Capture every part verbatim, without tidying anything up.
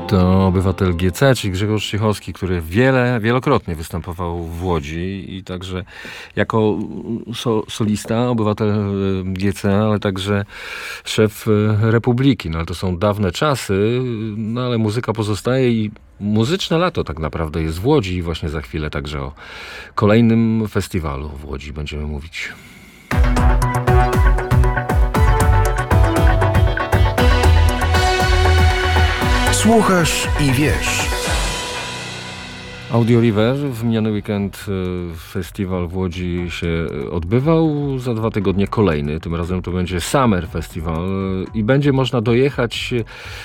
To obywatel G C, czyli Grzegorz Ciechowski, który wiele, wielokrotnie występował w Łodzi i także jako so, solista, obywatel G C, ale także szef Republiki. No ale to są dawne czasy, no ale muzyka pozostaje i muzyczne lato tak naprawdę jest w Łodzi i właśnie za chwilę także o kolejnym festiwalu w Łodzi będziemy mówić. Słuchasz i wiesz. Audio River. W miniony weekend festiwal w Łodzi się odbywał. Za dwa tygodnie kolejny. Tym razem to będzie Summer Festival i będzie można dojechać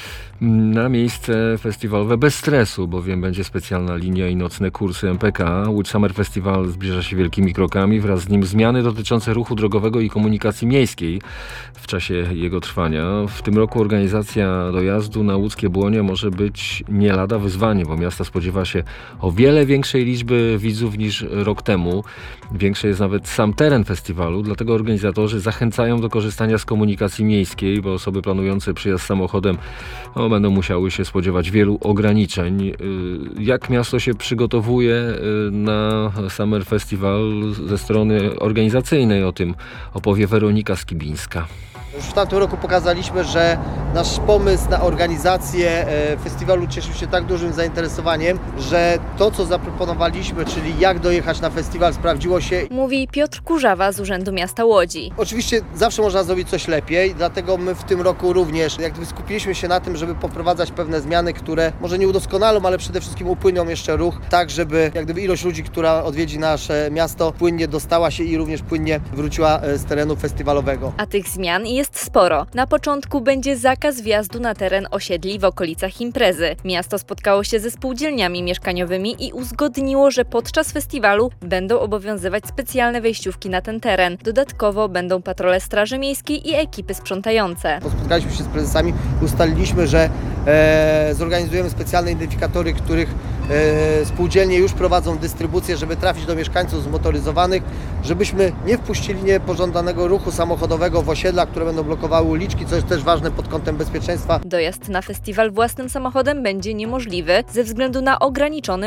na miejsce festiwalowe bez stresu, bowiem będzie specjalna linia i nocne kursy M P K. Łódź Summer Festival zbliża się wielkimi krokami, wraz z nim zmiany dotyczące ruchu drogowego i komunikacji miejskiej w czasie jego trwania. W tym roku organizacja dojazdu na łódzkie Błonie może być nie lada wyzwanie, bo miasto spodziewa się o wiele większej liczby widzów niż rok temu. Większy jest nawet sam teren festiwalu, dlatego organizatorzy zachęcają do korzystania z komunikacji miejskiej, bo osoby planujące przyjazd samochodem no, będą musiały się spodziewać wielu ograniczeń. Jak miasto się przygotowuje na Summer Festival ze strony organizacyjnej? O tym opowie Weronika Skibińska. Już w tamtym roku pokazaliśmy, że nasz pomysł na organizację festiwalu cieszył się tak dużym zainteresowaniem, że to, co zaproponowaliśmy, czyli jak dojechać na festiwal, sprawdziło się. Mówi Piotr Kurzawa z Urzędu Miasta Łodzi. Oczywiście zawsze można zrobić coś lepiej, dlatego my w tym roku również jak gdyby skupiliśmy się na tym, żeby poprowadzać pewne zmiany, które może nie udoskonalą, ale przede wszystkim upłyną jeszcze ruch, tak żeby jak gdyby ilość ludzi, która odwiedzi nasze miasto, płynnie dostała się i również płynnie wróciła z terenu festiwalowego. A tych zmian jest sporo. Na początku będzie zakaz wjazdu na teren osiedli w okolicach imprezy. Miasto spotkało się ze spółdzielniami mieszkaniowymi i uzgodniło, że podczas festiwalu będą obowiązywać specjalne wejściówki na ten teren. Dodatkowo będą patrole Straży Miejskiej i ekipy sprzątające. Spotkaliśmy się z prezesami, ustaliliśmy, że e, zorganizujemy specjalne identyfikatory, których e, spółdzielnie już prowadzą dystrybucję, żeby trafić do mieszkańców zmotoryzowanych, żebyśmy nie wpuścili niepożądanego ruchu samochodowego w osiedla, które będą blokowały uliczki, co jest też ważne pod kątem bezpieczeństwa. Dojazd na festiwal własnym samochodem będzie niemożliwy ze względu na ograniczony